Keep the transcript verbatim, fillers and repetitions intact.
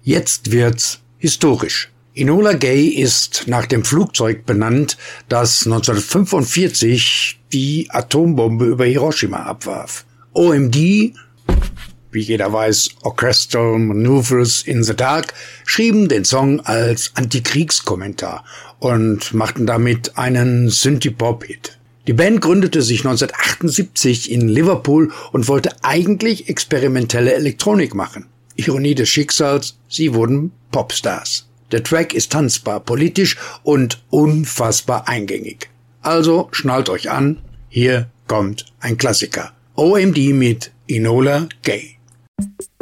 Jetzt wird's historisch. Enola Gay ist nach dem Flugzeug benannt, das neunzehnhundertfünfundvierzig die Atombombe über Hiroshima abwarf. O M D, wie jeder weiß, Orchestral Maneuvers in the Dark, schrieben den Song als Antikriegskommentar und machten damit einen Synthie-Pop-Hit. Die Band gründete sich neunzehnhundertachtundsiebzig in Liverpool und wollte eigentlich experimentelle Elektronik machen. Ironie des Schicksals, sie wurden Popstars. Der Track ist tanzbar, politisch und unfassbar eingängig. Also schnallt euch an, hier kommt ein Klassiker. O M D mit Enola Gay.